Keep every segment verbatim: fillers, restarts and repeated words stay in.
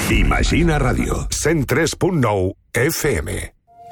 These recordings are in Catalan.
Imagina Ràdio, cent tres punt nou F M.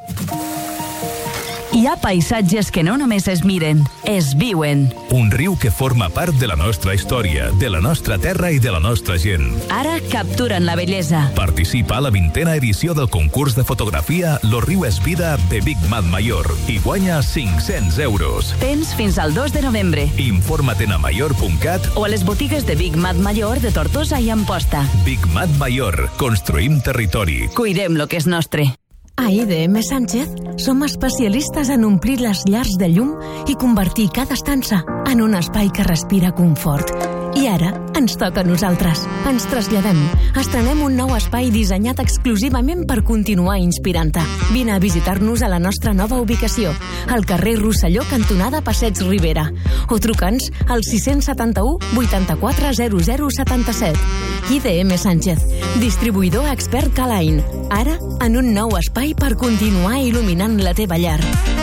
Hi ha paisatges que no només es miren, es viuen. Un riu que forma part de la nostra història, de la nostra terra i de la nostra gent. Ara capturen la bellesa. Participa a la vintena edició del concurs de fotografia Lo riu és vida de Big Mat Mayor i guanya cinc-cents euros. Tens fins al dos de novembre. Informa't a mayor punt cat o a les botigues de Big Mat Mayor de Tortosa i Amposta. Big Mat Mayor. Construïm territori. Cuidem lo que és nostre. A I D M Sánchez som especialistes en omplir les llars de llum i convertir cada estança en un espai que respira confort. I ara ens toca a nosaltres. Ens traslladem. Estrenem un nou espai dissenyat exclusivament per continuar inspirant-te. Vine a visitar-nos a la nostra nova ubicació, al carrer Rosselló, cantonada Passeig Ribera. O truca'ns al sis set u, vuitanta-quatre, zero zero, setanta-set. I D M Sánchez, distribuïdor expert Calain. Ara, en un nou espai per continuar il·luminant la teva llar.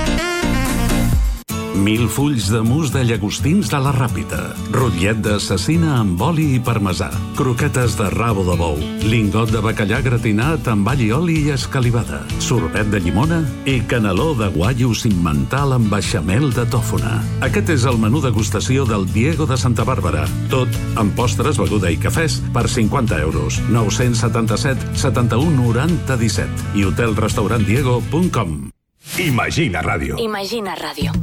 Mil fulls de mus de llagostins de la Ràpita, rotllet de cecina amb oli i parmesà, croquetes de rabo de bou, lingot de bacallà gratinat amb all i oli i escalivada, sorbet de llimona i caneló de guaio cimental amb beixamel de tòfona. Aquest és el menú degustació del Diego de Santa Bàrbara. Tot amb postres, beguda i cafès per cinquanta euros. nou setanta-set, setanta-u, noranta, disset. I hotel restaurant diego punt com. Imagina Ràdio. Imagina Ràdio.